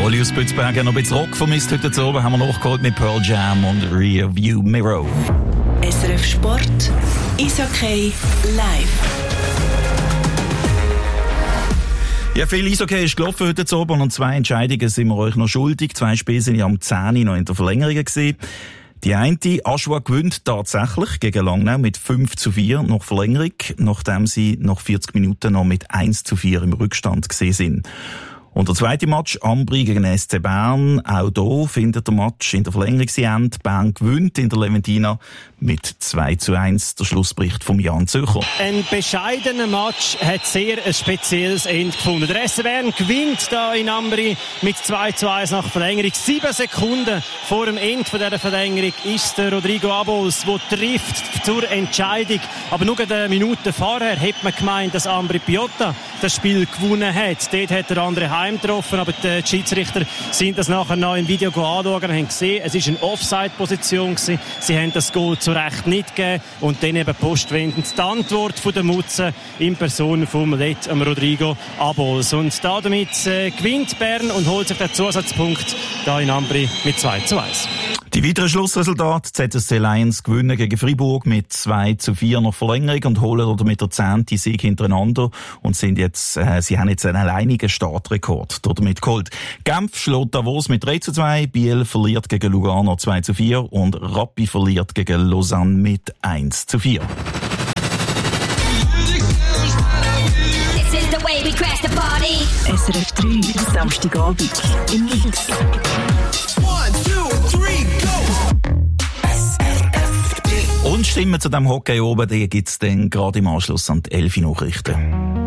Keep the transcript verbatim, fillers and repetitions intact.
Oli aus Bützberg, noch ein bisschen Rock vermisst heute zu oben, haben wir nachgeholt mit Pearl Jam und Rear View Mirror. S R F Sport, Eishockey live. Ja, viel Eishockey ist gelaufen heute zu oben und zwei Entscheidungen sind wir euch noch schuldig. Zwei Spiele sind ja am zehn noch in der Verlängerung gewesen. Die eine, Aschua gewinnt tatsächlich gegen Langnau mit fünf zu vier nach Verlängerung, nachdem sie nach vierzig Minuten noch mit eins zu vier im Rückstand gesehen sind. Und der zweite Match, Ambri gegen S C Bern, auch hier findet der Match in der Verlängerung sein Ende. Bern gewinnt in der Leventina mit zwei zu eins, der Schlussbericht von Jan Zürcher. Ein bescheidener Match hat sehr ein spezielles Ende gefunden. Der S C Bern gewinnt da in Ambri mit zwei zu eins nach Verlängerung. Sieben Sekunden vor dem Ende dieser Verlängerung ist der Rodrigo Abols, der trifft zur Entscheidung. Aber nur eine Minute vorher hat man gemeint, dass Ambri Piotta das Spiel gewonnen hat. Dort hat der andere Heim getroffen, aber die Schiedsrichter sind das nachher noch im Video anschauen und haben gesehen, es war eine Offside-Position gewesen. Sie haben das Goal zu Recht nicht gegeben und dann eben postwendend die Antwort von der Mutze in Person vom Lett, Rodrigo Abols. Und damit äh, gewinnt Bern und holt sich den Zusatzpunkt da in Ambri mit zwei zu eins. Die weiteren Schlussresultate: Z S C Lions gewinnen gegen Fribourg mit zwei zu vier nach Verlängerung und holen damit der zehnten Sieg hintereinander und sind jetzt, äh, sie haben jetzt einen alleinigen Startrekord damit geholt. Genf schlägt Davos mit drei zu zwei, Biel verliert gegen Lugano zwei zu vier und Rappi verliert gegen Lausanne mit eins zu vier. S R F drei, Samstagabend im Mix. Und Stimmen zu dem Hockey oben, die gibt's dann gerade im Anschluss an die elf Nachrichten.